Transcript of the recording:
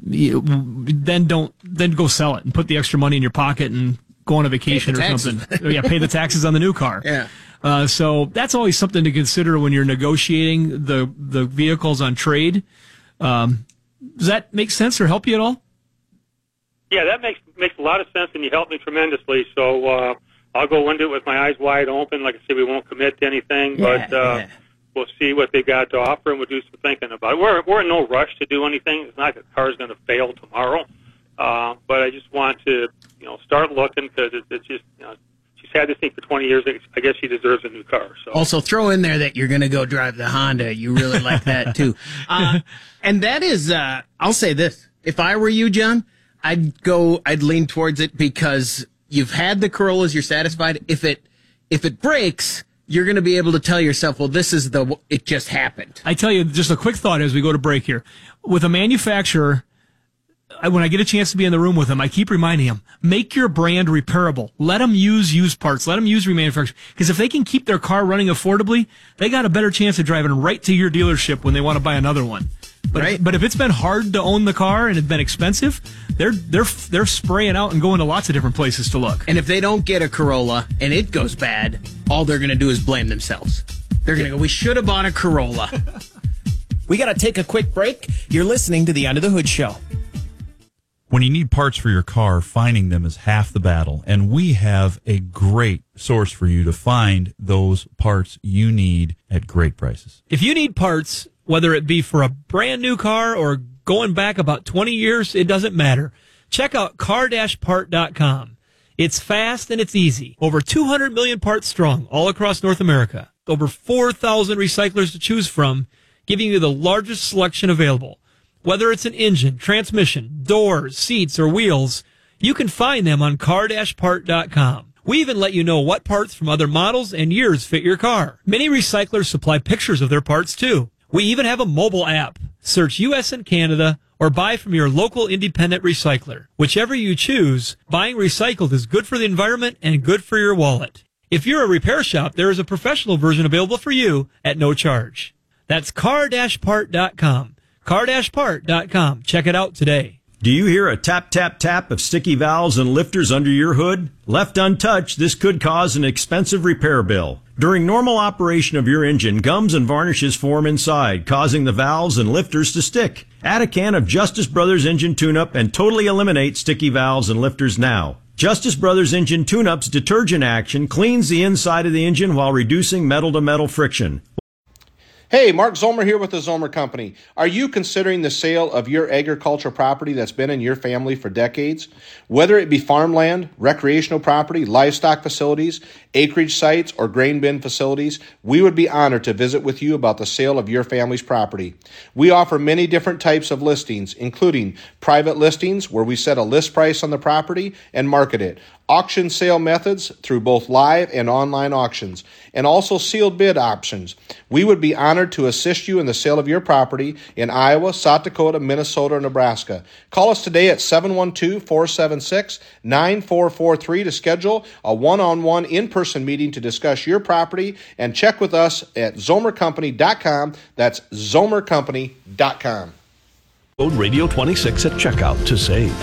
then go sell it and put the extra money in your pocket and go on a vacation or something. Yeah, pay the taxes on the new car. Yeah. So that's always something to consider when you're negotiating the vehicles on trade. Does that make sense or help you at all? Yeah, that makes a lot of sense, and you helped me tremendously. So I'll go into it with my eyes wide open. Like I said, we won't commit to anything, but we'll see what they got to offer, and we'll do some thinking about it. We're in no rush to do anything. It's not like the car's going to fail tomorrow, but I just want to start looking because it's just she's had this thing for 20 years. I guess she deserves a new car. So also throw in there that you're going to go drive the Honda. You really like that too, and that is I'll say this: if I were you, John, I'd lean towards it because you've had the Corollas, you're satisfied. If it breaks, you're going to be able to tell yourself, well, it just happened. I tell you, just a quick thought as we go to break here. With a manufacturer, when I get a chance to be in the room with them, I keep reminding them, make your brand repairable. Let them use used parts. Let them use remanufactured. Because if they can keep their car running affordably, they got a better chance of driving right to your dealership when they want to buy another one. But if it's been hard to own the car and it's been expensive, they're spraying out and going to lots of different places to look. And if they don't get a Corolla and it goes bad, all they're going to do is blame themselves. They're going to go, we should have bought a Corolla. We got to take a quick break. You're listening to the Under the Hood Show. When you need parts for your car, finding them is half the battle. And we have a great source for you to find those parts you need at great prices. If you need parts, whether it be for a brand new car or going back about 20 years, it doesn't matter. Check out car-part.com. It's fast and it's easy. Over 200 million parts strong all across North America. Over 4,000 recyclers to choose from, giving you the largest selection available. Whether it's an engine, transmission, doors, seats, or wheels, you can find them on car-part.com. We even let you know what parts from other models and years fit your car. Many recyclers supply pictures of their parts too. We even have a mobile app. Search U.S. and Canada or buy from your local independent recycler. Whichever you choose, buying recycled is good for the environment and good for your wallet. If you're a repair shop, there is a professional version available for you at no charge. That's car-part.com. car-part.com. Check it out today. Do you hear a tap, tap, tap of sticky valves and lifters under your hood? Left untouched, this could cause an expensive repair bill. During normal operation of your engine, gums and varnishes form inside, causing the valves and lifters to stick. Add a can of Justice Brothers Engine Tune-Up and totally eliminate sticky valves and lifters now. Justice Brothers Engine Tune-Up's detergent action cleans the inside of the engine while reducing metal-to-metal friction. Hey, Mark Zomer here with the Zomer Company. Are you considering the sale of your agricultural property that's been in your family for decades? Whether it be farmland, recreational property, livestock facilities, acreage sites, or grain bin facilities, we would be honored to visit with you about the sale of your family's property. We offer many different types of listings, including private listings where we set a list price on the property and market it, auction sale methods through both live and online auctions, and also sealed bid options. We would be honored to assist you in the sale of your property in Iowa, South Dakota, Minnesota, or Nebraska. Call us today at 712-476-9443 to schedule a one-on-one in-person meeting to discuss your property, and check with us at zomercompany.com. That's zomercompany.com. Code Radio 26 at checkout to save.